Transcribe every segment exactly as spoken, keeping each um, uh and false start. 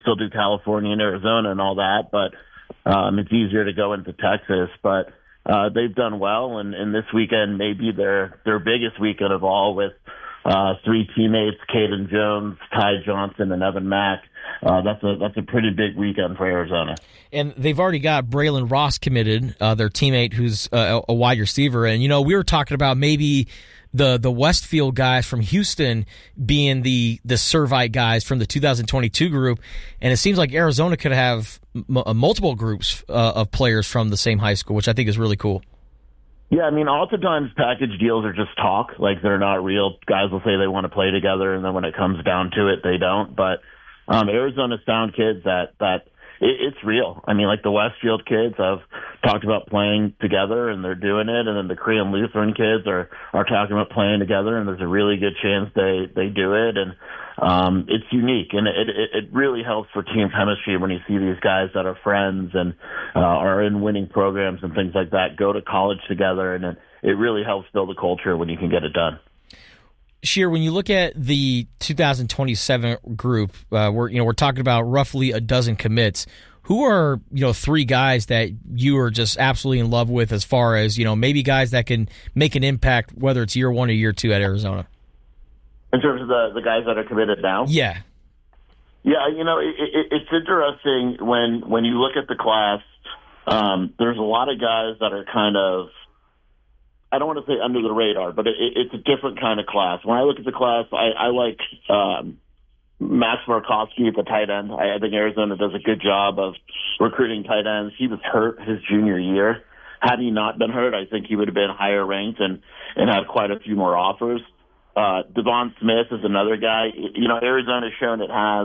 still do California and Arizona and all that, but um, it's easier to go into Texas. But uh, they've done well, and, and this weekend may be their, their biggest weekend of all with uh, three teammates, Caden Jones, Ty Johnson, and Evan Mack. Uh, that's a that's a pretty big weekend for Arizona. And they've already got Braylon Ross committed, uh, their teammate who's uh, a wide receiver. And, you know, we were talking about maybe the the Westfield guys from Houston being the, the Servite guys from the two thousand twenty-two group. And it seems like Arizona could have m- multiple groups uh, of players from the same high school, which I think is really cool. Yeah, I mean, oftentimes package deals are just talk. Like, they're not real. Guys will say they want to play together, and then when it comes down to it, they don't. But um, Arizona's found kids that, that it, it's real. I mean, like the Westfield kids have talked about playing together, and they're doing it. And then the Korean Lutheran kids are, are talking about playing together, and there's a really good chance they, they do it. And um, it's unique, and it, it, it really helps for team chemistry when you see these guys that are friends and uh, are in winning programs and things like that go to college together, and it, it really helps build a culture when you can get it done. Sheer, when you look at the two thousand twenty-seven group, uh, we're you know we're talking about roughly a dozen commits. Who are you know three guys that you are just absolutely in love with, as far as you know maybe guys that can make an impact, whether it's year one or year two at Arizona? In terms of the, the guys that are committed now? Yeah. Yeah, you know, it, it, it's interesting when when you look at the class, um, there's a lot of guys that are kind of, I don't want to say under the radar, but it, it's a different kind of class. When I look at the class, I, I like um, Max Markowski at the tight end. I, I think Arizona does a good job of recruiting tight ends. He was hurt his junior year. Had he not been hurt, I think he would have been higher ranked and, and had quite a few more offers. Uh, Devon Smith is another guy. You know, Arizona's shown it has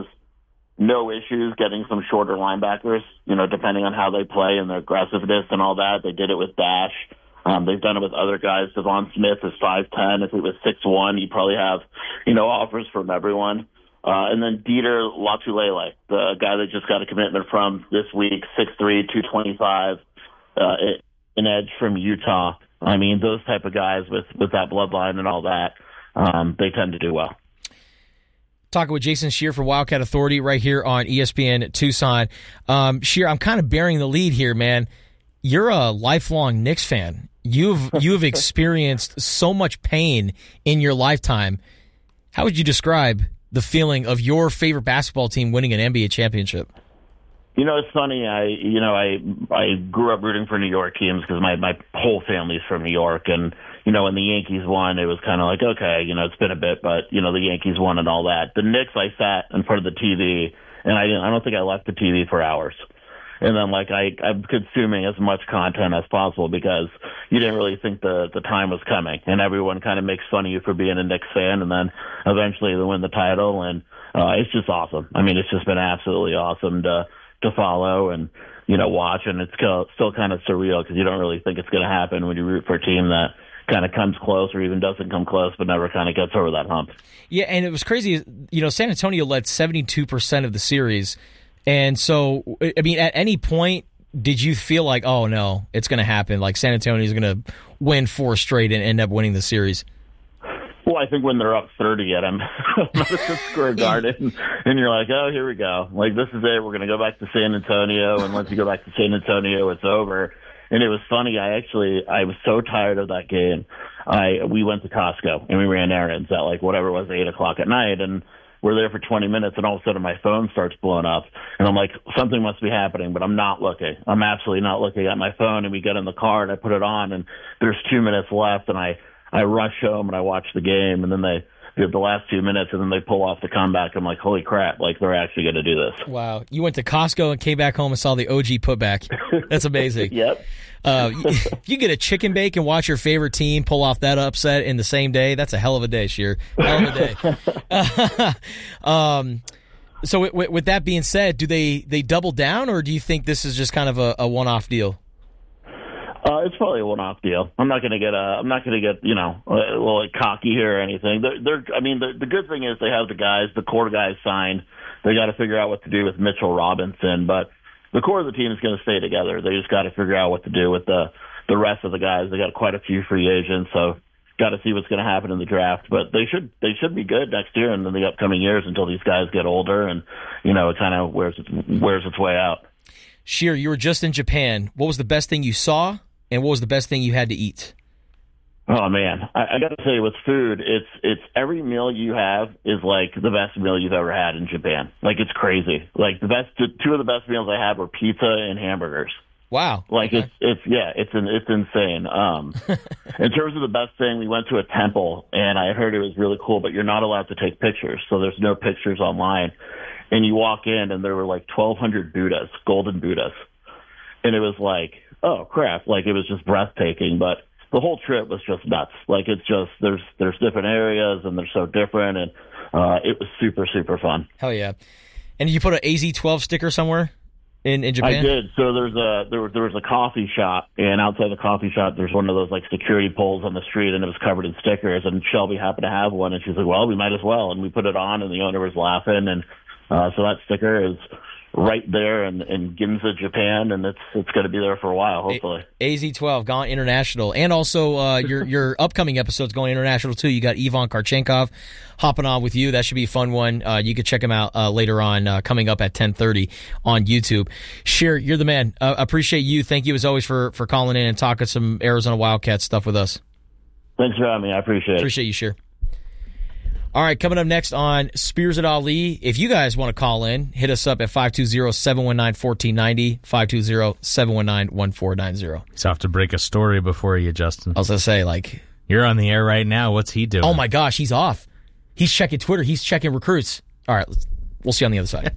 no issues getting some shorter linebackers, you know, depending on how they play and their aggressiveness and all that. They did it with Dash. Um, they've done it with other guys. Devon Smith is five ten. If it was six one, you'd probably have, you know, offers from everyone. Uh, and then Dieter Latulele, the guy that just got a commitment from this week, six three, two twenty-five, uh, an edge from Utah. I mean, those type of guys with, with that bloodline and all that. Um, they tend to do well. Talking with Jason Scheer from Wildcat Authority right here on E S P N Tucson. Um, Scheer, I'm kind of bearing the lead here, man. You're a lifelong Knicks fan. You've you've experienced so much pain in your lifetime. How would you describe the feeling of your favorite basketball team winning an N B A championship? You know, it's funny. I you know I I grew up rooting for New York teams because my my whole family's from New York, and you know, when the Yankees won, it was kind of like, okay, you know, it's been a bit, but, you know, the Yankees won and all that. The Knicks, I sat in front of the T V, and I didn't, I don't think I left the T V for hours. And then, like, I, I'm consuming as much content as possible because you didn't really think the, the time was coming. And everyone kind of makes fun of you for being a Knicks fan, and then eventually they win the title, and uh, it's just awesome. I mean, it's just been absolutely awesome to to follow and, you know, watch, and it's still, still kind of surreal because you don't really think it's going to happen when you root for a team that kind of comes close or even doesn't come close, but never kind of gets over that hump. Yeah, and it was crazy. You know, San Antonio led seventy-two percent of the series. And so, I mean, at any point, did you feel like, oh, no, it's going to happen? Like San Antonio is going to win four straight and end up winning the series? Well, I think when they're up thirty at them, Madison Square Garden, and you're like, oh, here we go. Like, this is it. We're going to go back to San Antonio, and once you go back to San Antonio, it's over. And it was funny. I actually, I was so tired of that game. I we went to Costco and we ran errands at like whatever it was, eight o'clock at night, and we're there for twenty minutes, and all of a sudden my phone starts blowing up, and I'm like, something must be happening, but I'm not looking. I'm absolutely not looking at my phone. And we get in the car and I put it on, and there's two minutes left, and I I rush home and I watch the game, and then they. The last two minutes, and then they pull off the comeback. I'm like, holy crap, like they're actually going to do this. Wow. You went to Costco and came back home and saw the O G putback. That's amazing. Yep. Uh, you, you get a chicken bake and watch your favorite team pull off that upset in the same day. That's a hell of a day, Scheer. Hell of a day. um, so with, with that being said, do they, they double down, or do you think this is just kind of a, a one-off deal? Uh, it's probably a one-off deal. I'm not going to get a, I'm not going to get, you know, a little like, cocky here or anything. They're, they're I mean, the, the good thing is they have the guys, the core guys signed. They got to figure out what to do with Mitchell Robinson, but the core of the team is going to stay together. They just got to figure out what to do with the the rest of the guys. They got quite a few free agents, so got to see what's going to happen in the draft. But they should they should be good next year and in the upcoming years until these guys get older and, you know, it kind of wears, wears its way out. Scheer, you were just in Japan. What was the best thing you saw, and what was the best thing you had to eat? Oh man, I, I got to say, with food, it's it's every meal you have is like the best meal you've ever had in Japan. Like, it's crazy. Like, the best two of the best meals I had were pizza and hamburgers. Wow. Like okay. it's it's yeah, it's an, it's insane. Um, in terms of the best thing, we went to a temple, and I heard it was really cool, but you're not allowed to take pictures, so there's no pictures online. And you walk in, and there were like twelve hundred Buddhas, golden Buddhas, and it was like, oh crap, like it was just breathtaking, but. The whole trip was just nuts. Like, it's just, there's there's different areas, and they're so different, and uh, it was super, super fun. Hell yeah. And did you put an A Z twelve sticker somewhere in, in Japan? I did. So there's a, there, was, there was a coffee shop, and outside the coffee shop, there's one of those, like, security poles on the street, and it was covered in stickers, and Shelby happened to have one, and she's like, well, we might as well, and we put it on, and the owner was laughing, and uh, so that sticker is right there in, in Ginza, Japan, and it's it's going to be there for a while, hopefully. A Z twelve, gone international. And also uh, your your upcoming episode's going international, too. You got Ivan Karchenkov hopping on with you. That should be a fun one. Uh, you could check him out uh, later on, uh, coming up at ten thirty on YouTube. Scheer, you're the man. Uh, appreciate you. Thank you, as always, for, for calling in and talking some Arizona Wildcats stuff with us. Thanks for having me. I appreciate it. Appreciate you, Scheer. All right, coming up next on Spears and Ali, if you guys want to call in, hit us up at five two zero, seven one nine, one four nine zero, five two zero, seven one nine, one four nine zero. He's off to break a story before you, Justin. I was going to say, like... You're on the air right now. What's he doing? Oh, my gosh, he's off. He's checking Twitter. He's checking recruits. All right, let's, we'll see you on the other side.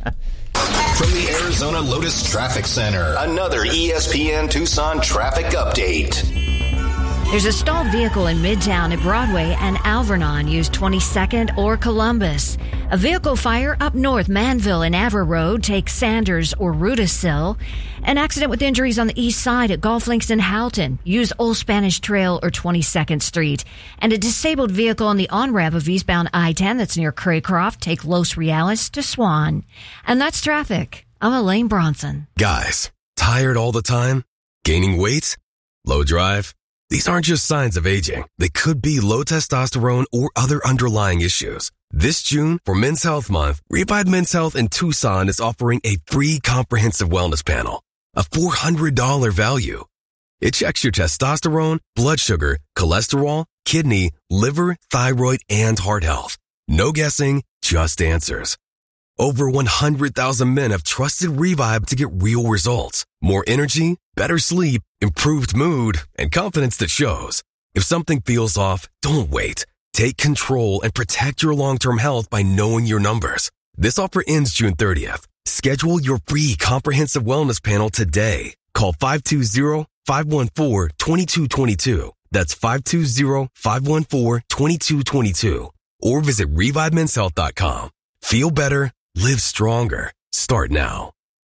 From the Arizona Lotus Traffic Center, another E S P N Tucson traffic update. There's a stalled vehicle in Midtown at Broadway and Alvernon. Use twenty-second or Columbus. A vehicle fire up north Manville and Aver Road. Take Sanders or Rudisill. An accident with injuries on the east side at Golf Links in Houghton. Use Old Spanish Trail or twenty-second Street. And a disabled vehicle on the on-ramp of eastbound I ten that's near Craycroft. Take Los Reales to Swan. And that's traffic. I'm Elaine Bronson. Guys, tired all the time? Gaining weight? Low drive? These aren't just signs of aging. They could be low testosterone or other underlying issues. This June, for Men's Health Month, Revive Men's Health in Tucson is offering a free comprehensive wellness panel, a four hundred dollars value. It checks your testosterone, blood sugar, cholesterol, kidney, liver, thyroid, and heart health. No guessing, just answers. Over one hundred thousand men have trusted Revive to get real results. More energy, better sleep, improved mood, and confidence that shows. If something feels off, don't wait. Take control and protect your long-term health by knowing your numbers. This offer ends June thirtieth. Schedule your free comprehensive wellness panel today. Call five two zero, five one four, two two two two. That's five two zero, five one four, two two two two. Or visit revive men's health dot com. Feel better. Live stronger. Start now.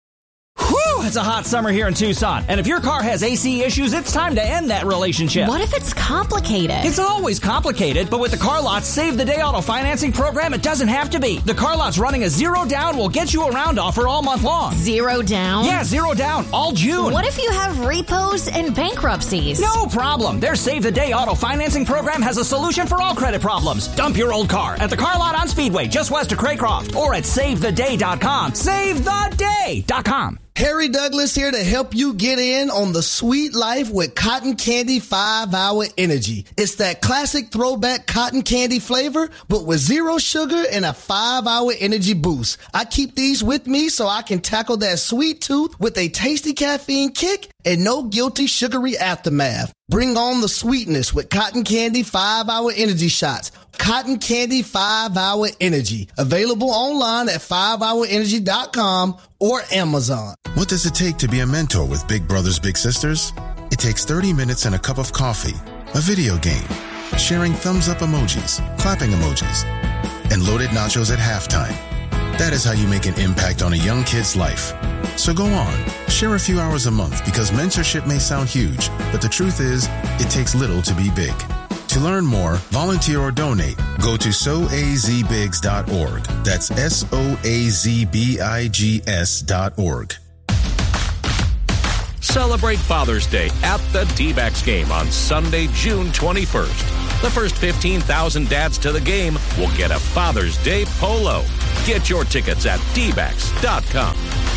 Whew, it's a hot summer here in Tucson. And if your car has A C issues, it's time to end that relationship. What if it's complicated? It's always complicated, but with the Car Lot's Save the Day Auto Financing Program, it doesn't have to be. The Car Lot's running a zero down will get you around offer all month long. Zero down? Yeah, zero down, all June. What if you have repos and bankruptcies? No problem. Their Save the Day Auto Financing Program has a solution for all credit problems. Dump your old car at the Car Lot on Speedway, just west of Craycroft, or at save the day dot com. save the day dot com. Harry Douglas here to help you get in on the sweet life with Cotton Candy five hour Energy. It's that classic throwback cotton candy flavor, but with zero sugar and a five hour energy boost. I keep these with me so I can tackle that sweet tooth with a tasty caffeine kick and no guilty sugary aftermath. Bring on the sweetness with Cotton Candy five hour Energy shots. Cotton Candy five hour Energy. Available online at five hour energy dot com or Amazon. What does it take to be a mentor with Big Brothers Big Sisters? It takes thirty minutes and a cup of coffee, a video game, sharing thumbs up emojis, clapping emojis, and loaded nachos at halftime. That is how you make an impact on a young kid's life. So go on, share a few hours a month because mentorship may sound huge, but the truth is, it takes little to be big. To learn more, volunteer or donate, go to so a z bigs dot org. That's S O A Z B I G S dot org. Celebrate Father's Day at the D-backs game on Sunday, June twenty-first. The first fifteen thousand dads to the game will get a Father's Day polo. Get your tickets at d backs dot com.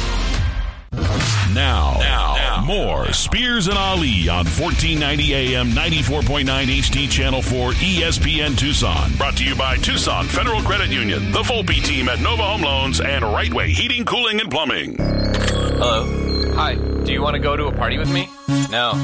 Now, now, now, more Spears and Ali on fourteen ninety A M, ninety-four point nine H D Channel four, E S P N Tucson. Brought to you by Tucson Federal Credit Union, the Volpe team at Nova Home Loans, and Right Way Heating, Cooling, and Plumbing. Hello. Hi. Do you want to go to a party with me? No.